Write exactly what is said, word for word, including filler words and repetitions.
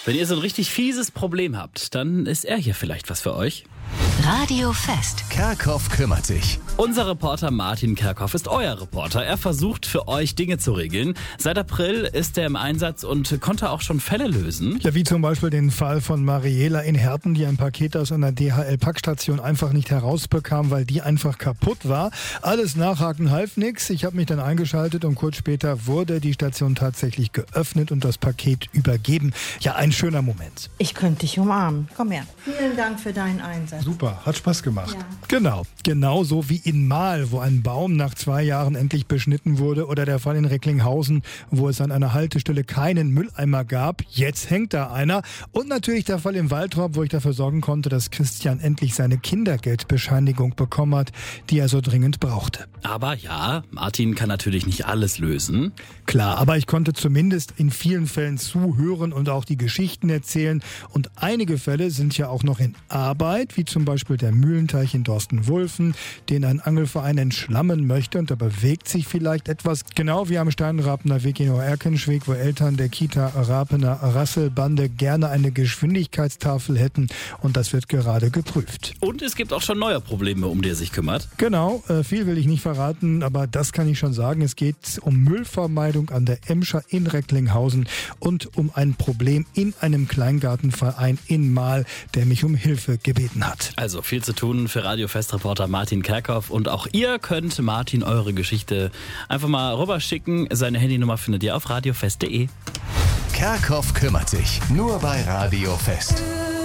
Wenn ihr so ein richtig fieses Problem habt, dann ist er hier vielleicht was für euch. Radio Fest. Kerkhoff kümmert sich. Unser Reporter Martin Kerkhoff ist euer Reporter. Er versucht für euch Dinge zu regeln. Seit April ist er im Einsatz und konnte auch schon Fälle lösen. Ja, wie zum Beispiel den Fall von Mariela in Herten, die ein Paket aus einer D H L-Packstation einfach nicht herausbekam, weil die einfach kaputt war. Alles nachhaken half nichts. Ich habe mich dann eingeschaltet und kurz später wurde die Station tatsächlich geöffnet und das Paket übergeben. Ja, ein schöner Moment. Ich könnte dich umarmen. Komm her. Vielen Dank für deinen Einsatz. Super, hat Spaß gemacht. Ja. Genau, genauso wie in Mahl, wo ein Baum nach zwei Jahren endlich beschnitten wurde, oder der Fall in Recklinghausen, wo es an einer Haltestelle keinen Mülleimer gab. Jetzt hängt da einer. Und natürlich der Fall im Waltrop, wo ich dafür sorgen konnte, dass Christian endlich seine Kindergeldbescheinigung bekommen hat, die er so dringend brauchte. Aber ja, Martin kann natürlich nicht alles lösen. Klar, aber ich konnte zumindest in vielen Fällen zuhören und auch die Geschichten erzählen. Und einige Fälle sind ja auch noch in Arbeit, wie zum Beispiel der Mühlenteich in Dorsten-Wulfen, den ein Angelverein entschlammen möchte, und da bewegt sich vielleicht etwas, genau wie am Steinrapener Weg in Erkenschweg, wo Eltern der Kita Rapener Rasselbande gerne eine Geschwindigkeitstafel hätten, und das wird gerade geprüft. Und es gibt auch schon neue Probleme, um die er sich kümmert. Genau, äh, viel will ich nicht verraten, aber das kann ich schon sagen. Es geht um Müllvermeidung an der Emscher in Recklinghausen und um ein Problem in einem Kleingartenverein in Mahl, der mich um Hilfe gebeten hat. Also viel zu tun für Radio Fest-Reporter Martin Kerkhoff, und auch ihr könnt Martin eure Geschichte einfach mal rüberschicken. Seine Handynummer findet ihr auf radiofest punkt de. Kerkhoff kümmert sich. Nur bei Radio Fest.